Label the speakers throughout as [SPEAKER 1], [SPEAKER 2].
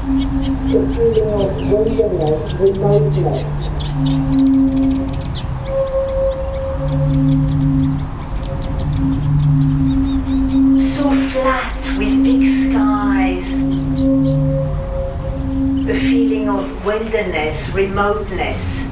[SPEAKER 1] So flat with big skies, a feeling of wilderness, remoteness.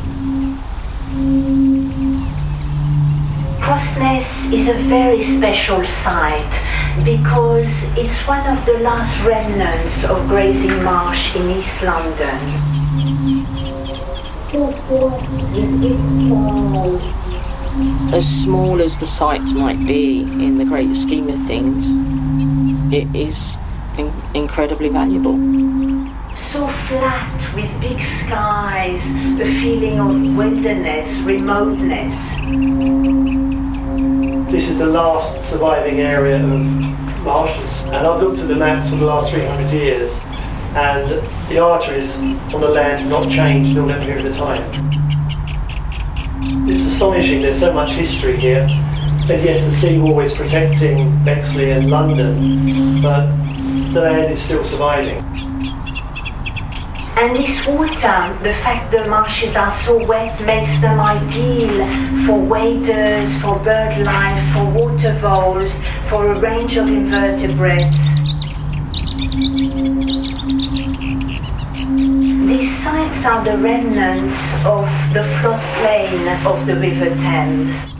[SPEAKER 1] Crossness is a very special site because it's one of the last remnants of grazing marsh in East London.
[SPEAKER 2] As small as the site might be in the great scheme of things, it is incredibly valuable.
[SPEAKER 1] So flat with big skies, a feeling of wilderness, remoteness.
[SPEAKER 3] This is the last surviving area of marshes, and I've looked at the maps for the last 300 years, and the arteries on the land have not changed in all that period of time. It's astonishing, there's so much history here. And yes, the seawall is protecting Bexley and London, but the land is still surviving.
[SPEAKER 1] And this water, the fact the marshes are so wet, makes them ideal for waders, for bird life, for water voles, for a range of invertebrates. These sites are the remnants of the floodplain of the River Thames.